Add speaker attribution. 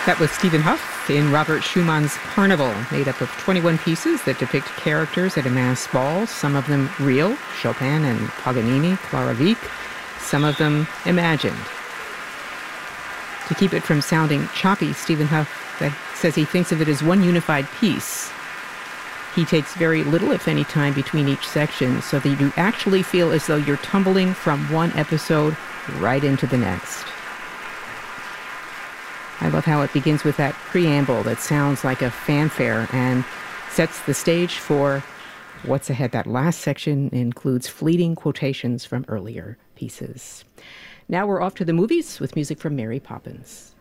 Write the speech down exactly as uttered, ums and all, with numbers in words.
Speaker 1: That was Stephen Hough in Robert Schumann's Carnival, made up of twenty-one pieces that depict characters at a mass ball, some of them real, Chopin and Paganini, Clara Wieck, some of them imagined. To keep it from sounding choppy, Stephen Hough says he thinks of it as one unified piece. He takes very little, if any, time between each section so that you actually feel as though you're tumbling from one episode right into the next. I love how it begins with that preamble that sounds like a fanfare and sets the stage for what's ahead. That last section includes fleeting quotations from earlier pieces. Now we're off to the movies with music from Mary Poppins.